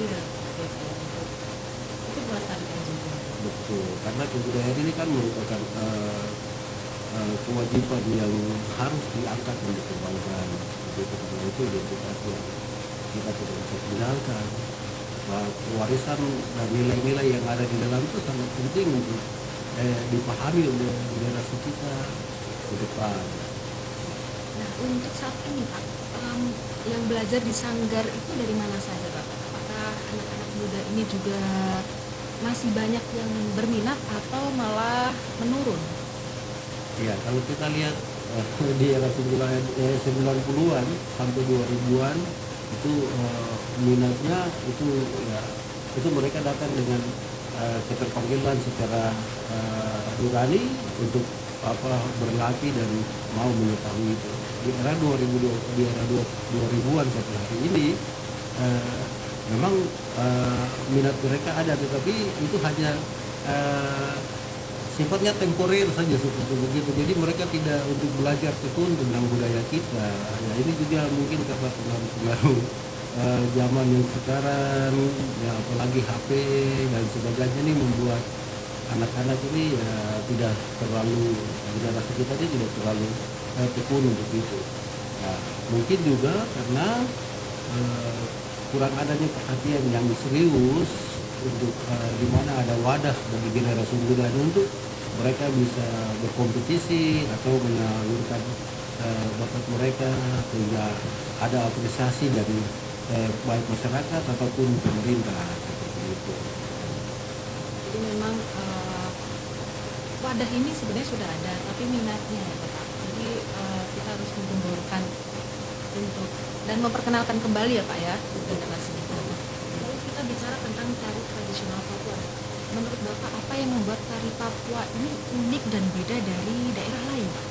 dalam budaya untuk itu melestarikan juga. Betul, karena kebudayaan ini kan merupakan kewajiban yang harus diangkat dan dikembangkan. Begitu, karena itu identitas yang kita tidak bisa tinggalkan. Nah, warisan dan nilai-nilai yang ada di dalam itu sangat penting untuk dipahami oleh generasi kita ke depan. Nah, untuk saat ini Pak, yang belajar di Sanggar itu dari mana saja Pak? Apakah anak-anak muda ini juga masih banyak yang berminat atau malah menurun? Ya, kalau kita lihat di era 90-an sampai 2000-an itu minatnya itu ya itu mereka datang dengan keterpanggilan secara nurani untuk berlatih dan mau mengetahui itu. Di era 2000-an sampai hari ini eh, memang minat mereka ada, tetapi itu hanya eh, sifatnya temporer saja seperti begitu. Jadi mereka tidak untuk belajar tekun tentang budaya kita. Ya ini juga mungkin karena pengaruh zaman yang sekarang, ya apalagi HP dan sebagainya ini membuat anak-anak ini ya tidak terlalu, generasi kita ini tidak terlalu tekun untuk itu. Nah, mungkin juga karena eh, kurang adanya perhatian yang serius untuk di mana ada wadah bagi generasi muda untuk mereka bisa berkompetisi atau menyalurkan bakat mereka sehingga ada apresiasi dari baik masyarakat ataupun pemerintah seperti itu. Jadi memang wadah ini sebenarnya sudah ada, tapi minatnya ya Pak. Jadi kita harus menggemborkan untuk dan memperkenalkan kembali ya Pak ya generasi muda. Lalu kita bicara tentang tari tradisional Papua. Menurut Bapak apa yang membuat tari Papua ini unik dan beda dari daerah lain Pak?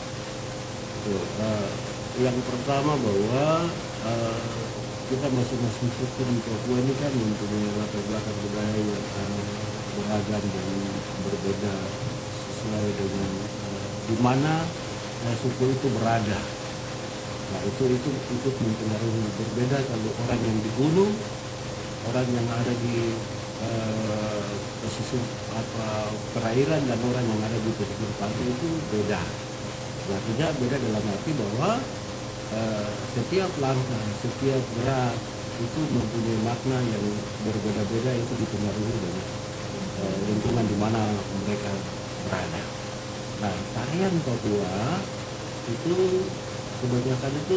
Yang pertama bahwa kita masing-masing suku di Papua ini kan mempunyai latar belakang budaya yang beragam dan berbeda sesuai dengan di mana suku itu berada. Nah itu mempengaruhi, berbeda kalau orang yang di gunung, orang yang ada di pesisir perairan dan orang yang ada di pesisir pantai itu beda. Artinya beda dalam arti bahwa setiap langkah, setiap gerak itu mempunyai makna yang berbeda-beda, itu dipengaruhi dengan lingkungan di mana mereka berada. Nah, tarian Papua itu kebanyakan itu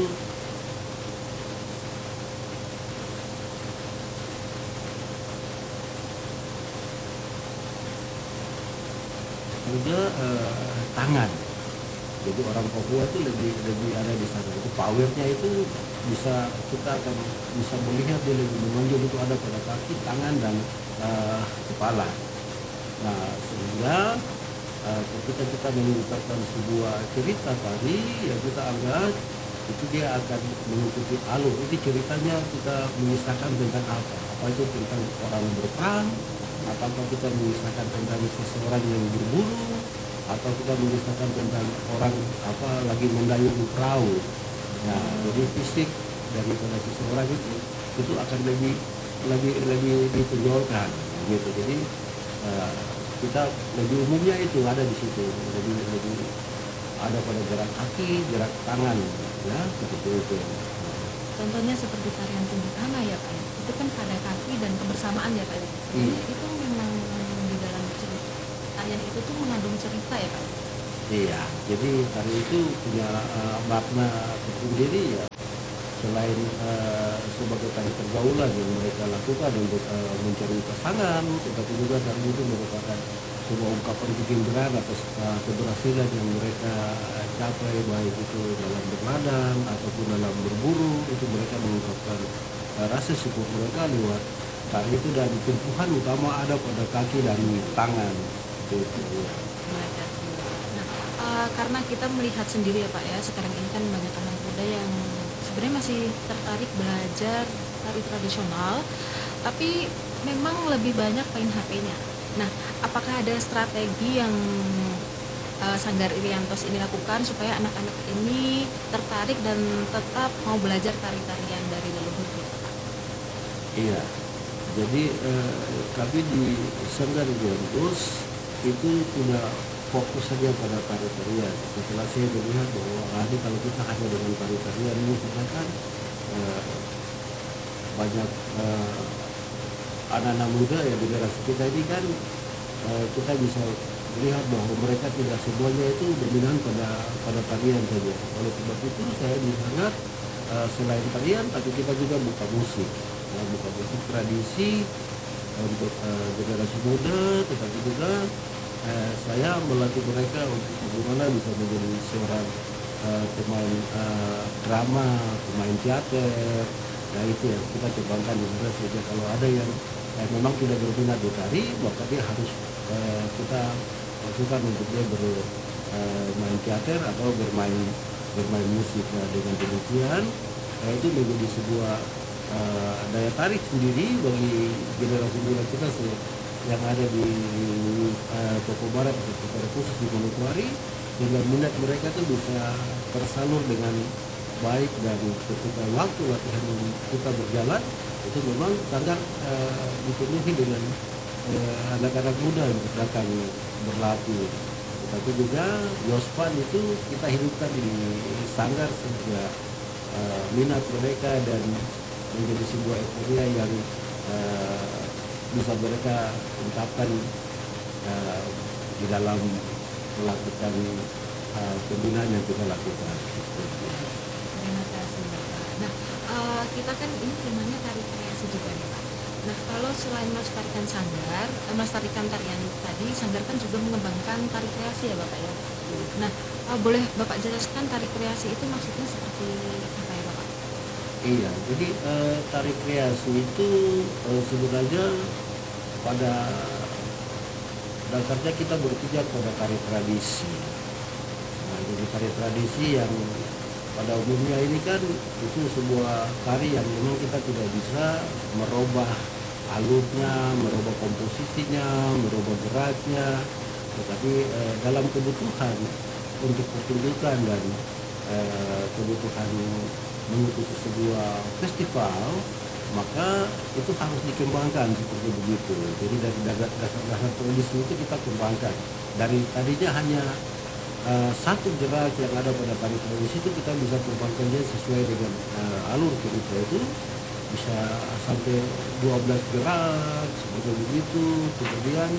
juga tangan. Jadi orang Papua itu lebih ada di sana. Itu powernya itu bisa, kita akan bisa melihat dia lebih menonjol itu ada pada kaki, tangan dan kepala. Nah, sehingga ketika kita mengungkapkan sebuah cerita tadi, ya kita anggap itu dia akan mengikuti alur. Itu ceritanya kita mengisahkan tentang apa? Apa itu tentang orang berperang? Apakah kita mengisahkan tentang seseorang yang berburu? Atau kita mengisahkan tentang orang lagi mendayung perahu? Nah, jadi fisik daripada seseorang itu akan lebih ditonjolkan gitu. Jadi kita lebih umumnya itu ada di situ, lebih ada pada gerak kaki, gerak tangan, ya seperti itu. Contohnya seperti tarian tunjuk tanah ya Pak. Itu kan pada kaki dan kebersamaan ya Pak. Itu memang di dalam cerita tarian itu tuh mengandung cerita ya Pak. Iya, jadi tari itu punya makna tersendiri ya. Selain sebagai tari pergaulan yang mereka lakukan untuk mencari pasangan, tetapi juga tari itu merupakan sebuah ungkapan kegembiraan atas keberhasilan yang mereka capai, baik itu dalam berladang ataupun dalam berburu. Itu mereka mengungkapkan rasa syukur mereka lewat tari itu, dan tumpuhan utama ada pada kaki dan tangan. Itu ya. Nah, karena kita melihat sendiri ya Pak ya, sekarang ini kan banyak anak muda yang sebenarnya masih tertarik belajar tari tradisional, tapi memang lebih banyak main HP-nya. Nah, apakah ada strategi yang Sanggar Iriantos ini lakukan supaya anak-anak ini tertarik dan tetap mau belajar tari-tarian dari leluhur kita? Iya, Jadi kami di Sanggar Gondos itu tidak fokus saja pada tari-tarian. Setelah saya melihat bahwa ini kalau kita hanya dengan tari-tarian ini kita kan eh, banyak anak-anak muda ya generasi kita ini kan kita bisa melihat bahwa mereka tidak semuanya itu dominan pada tarian saja. Oleh sebab itu saya di sana selain tarian tapi kita juga buka musik, buka musik tradisi untuk generasi muda, tetapi juga saya melatih mereka untuk bagaimana bisa menjadi seorang pemain drama, pemain teater. Nah itu yang kita kembangkan di sana sehingga kalau ada yang memang tidak berminat di tari, maka dia harus kita masukkan untuk dia bermain teater atau bermain musik. Nah, dengan demikian itu menjadi sebuah daya tarik sendiri bagi generasi muda kita yang ada di Papua Barat atau secara khusus di Manokwari, sehingga minat mereka itu bisa tersalur dengan baik. Dan ketika waktu latihan kita berjalan itu memang sangat dipenuhi dengan anak-anak muda yang datang berlatih. Tapi juga Yospan itu kita hidupkan di Sanggar sehingga minat mereka dan menjadi sebuah euforia yang bisa mereka ungkapkan di dalam melakukan pembinaan yang kita lakukan. Terima kasih Bapak. Nah, kita kan ini temanya tari kreasi juga nih Pak. Nah, kalau selain melestarikan sanggar, melestarikan tarian tadi, sanggar kan juga mengembangkan tari kreasi ya Bapak ya. Nah, boleh Bapak jelaskan tari kreasi itu maksudnya seperti apa ya Bapak? Iya, jadi tari kreasi itu sebenarnya pada dasarnya kita berpijak pada tari tradisi. Nah, jadi tari tradisi yang pada umumnya ini kan itu sebuah tari yang memang kita tidak bisa merubah alurnya, merubah komposisinya, merubah geraknya, tetapi dalam kebutuhan untuk pertunjukan dan kebutuhan mengikuti sebuah festival, maka itu harus dikembangkan seperti begitu. Jadi dari dasar-dasar tradisi itu kita kembangkan. Dari tadinya hanya satu gerak yang ada pada tari tradisi itu kita bisa kembangkan dia sesuai dengan alur cerita itu bisa sampai 12 gerak seperti begitu. Kemudian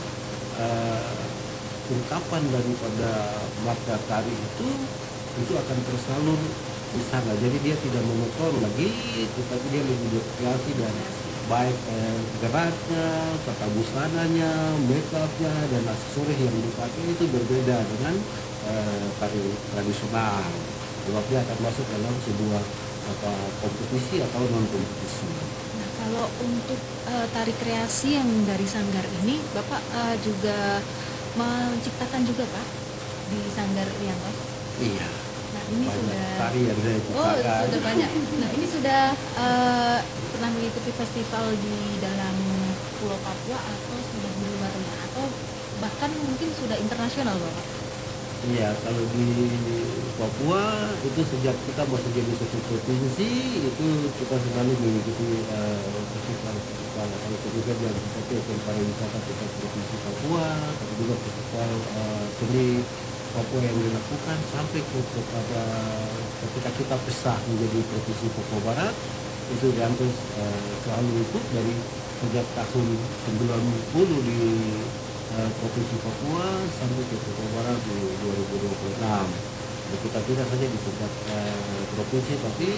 ungkapan daripada makna tari itu akan tersalur di sana. Jadi dia tidak monoton lagi, tetapi dia lebih berkreasi dan baik geraknya, tata busananya, make upnya dan aksesoris yang dipakai itu berbeda dengan tari tradisional. Sebab dia akan masuk dalam sebuah kompetisi atau non kompetisi. Nah, kalau untuk tari kreasi yang dari sanggar ini, Bapak juga menciptakan juga Pak di Sanggar Riantos? Iya. Nah, ini Banyak sudah tari yang saya Oh, ciptakan. sudah banyak. Nah, ini sudah pernah mengikuti festival di dalam Pulau Papua atau sudah di luarnya atau bahkan mungkin sudah internasional Bapak? Iya, kalau di Papua itu sejak kita masih jadi satu provinsi itu kita selalu mengikuti festival atau kegiatan yang seperti event pariwisata kita provinsi Papua, tapi juga festival seni Papua yang dilakukan sampai kepada ketika kita pisah menjadi provinsi Papua Barat itu diantus selalu ikut dari sejak tahun 90 di Provinsi Papua sampai ke Papua Barat di 2026. Jadi kita tidak saja di tingkat provinsi, tapi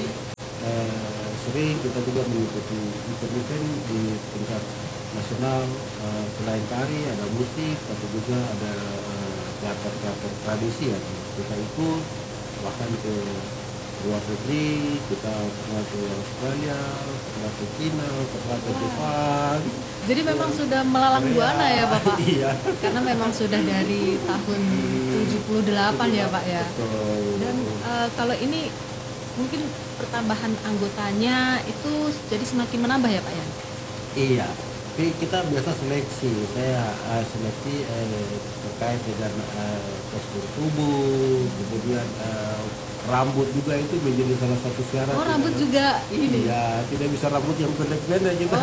sering kita juga mengikuti event-event di tingkat nasional. Selain tari ada musik, tapi juga ada teater-teater tradisi yang kita ikut, bahkan ke luar negeri, kita pernah ke Australia, pernah ke China, pernah ke Jepang. Jadi memang sudah melalang buana ya Bapak? Iya. Karena memang sudah dari tahun 78 ya Pak ya. Betul. Dan kalau ini mungkin pertambahan anggotanya itu jadi semakin menambah ya Pak ya? Iya. Tapi kita biasa seleksi. Saya seleksi terkait dengan postur tubuh, kemudian rambut juga itu menjadi salah satu syarat. Oh, rambut juga ini? Iya, tidak bisa rambut yang pendek-pendek kita. Oh,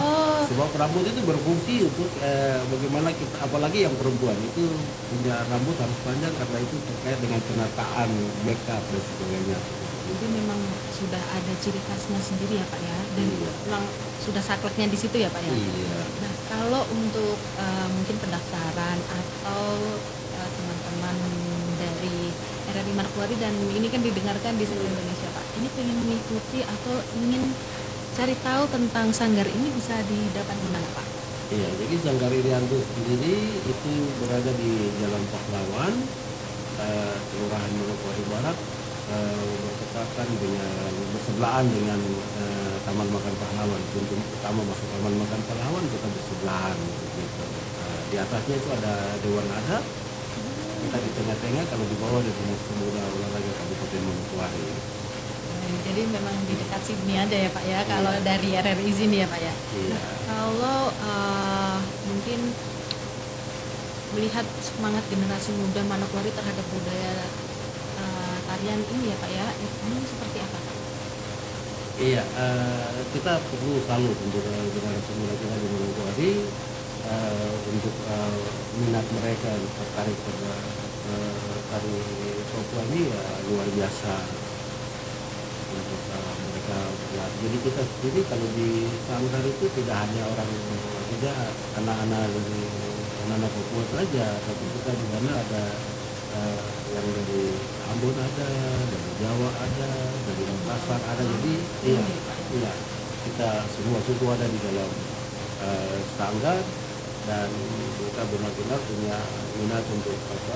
Sebab rambut itu berfungsi untuk bagaimana kita, apalagi yang perempuan itu punya rambut harus panjang karena itu terkait dengan penataan, makeup dan sebagainya. Jadi memang sudah ada ciri khasnya sendiri ya Pak ya, dan Iya. memang sudah sakleknya di situ ya Pak ya. Iya. Nah, kalau untuk mungkin pendaftaran atau teman-teman dari RRI Manokwari, dan ini kan didengarkan di seluruh Indonesia Pak, ini pengen mengikuti atau ingin cari tahu tentang sanggar ini bisa didapat di mana Pak? Iya, jadi Sanggar Irianto sendiri itu berada di Jalan Pahlawan, Kelurahan Manokwari Barat, berdekatan dengan bersebelahan dengan Taman Makan Pahlawan. Pintu utama masuk Taman Makan Pahlawan kita bersebelahan gitu. Di atasnya itu ada Dewan Adat, kita di tengah-tengah, kalau di bawah ada Dinas Pemuda Olahraga Kabupaten Manokwari. Jadi memang di dekat sini aja ya Pak ya, kalau Iya. dari RRI sini ya Pak ya. Iya. Kalau mungkin melihat semangat generasi muda Manokwari terhadap budaya tarian ini ya Pak ya, ini seperti apa Pak? Iya, kita perlu salut untuk generasi muda kita di Manokwari, untuk minat mereka tertarik pada tari Papua ini ya luar biasa untuk mereka. Ya, jadi kita sendiri kalau di Sanggar itu tidak hanya orang, tidak anak-anak dari anak-anak Papua saja, tapi kita di sana ada yang dari Ambon ada, dari Jawa ada, dari Makassar ada. Jadi iya, iya, kita semua suku ada di dalam Sanggar, dan kita benar-benar punya minat untuk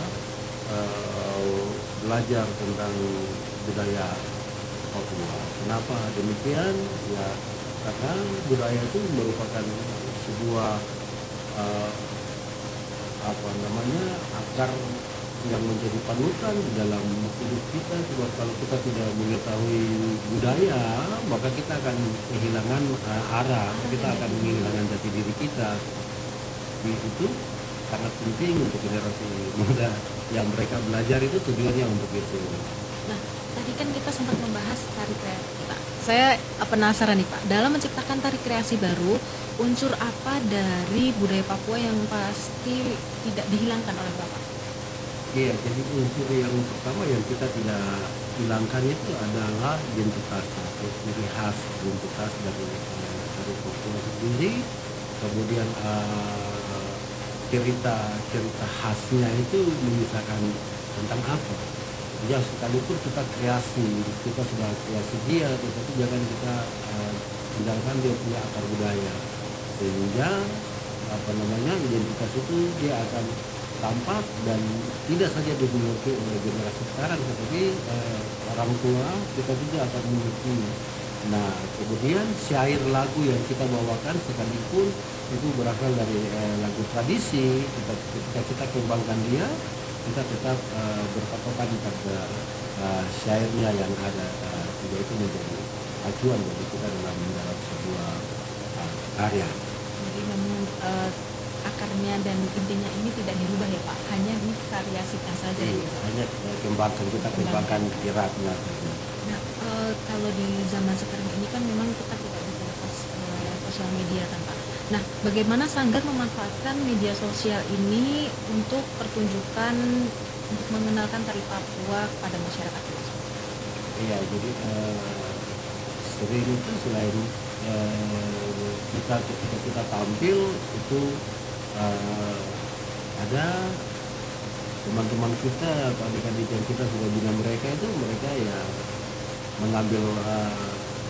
belajar tentang budaya Papua. Kenapa demikian? Ya karena budaya itu merupakan sebuah eh, apa namanya, akar yang menjadi panutan di dalam hidup kita. Sebab kalau kita tidak mengetahui budaya, maka kita akan kehilangan arah, kita akan kehilangan jati diri kita. Jadi itu sangat penting untuk generasi muda yang mereka belajar, itu tujuannya untuk itu. Nah, tadi kan kita sempat membahas tari kreasi Pak. Saya penasaran nih Pak, dalam menciptakan tari kreasi baru, unsur apa dari budaya Papua yang pasti tidak dihilangkan oleh Bapak? Iya, jadi unsur yang pertama yang kita tidak hilangkan itu adalah identitas atau ciri khas, identitas dari Papua sendiri. Kemudian cerita khasnya itu mengisahkan tentang apa. Ya sekalipun kita kreasi, kita sudah kreasi dia, tetapi jangan kita tinggalkan dia punya akar budaya, sehingga apa namanya, identitas itu dia akan tampak dan tidak saja dimiliki oleh generasi sekarang, tetapi orang tua kita juga akan memiliki. Nah, kemudian syair lagu yang kita bawakan sekalipun itu berasal dari lagu tradisi, ketika kita kembangkan dia, kita tetap berpatokan pada syairnya yang ada, sehingga itu menjadi acuan bagi kita dalam sebuah karya. Jadi memang akarnya dan intinya ini tidak dirubah ya Pak, hanya divariasikan saja ya Pak. Hanya kita kembangkan kiranya. Nah, kalau di zaman sekarang ini kan memang kita tidak bisa lepas sosial media kan Pak. Nah, bagaimana Sanggar memanfaatkan media sosial ini untuk pertunjukan, untuk mengenalkan tari Papua kepada masyarakat luas? Iya, jadi sering itu selain kita ketika kita tampil itu ada teman-teman kita atau adik-adik yang kita sudah bina mereka itu, mereka ya mengambil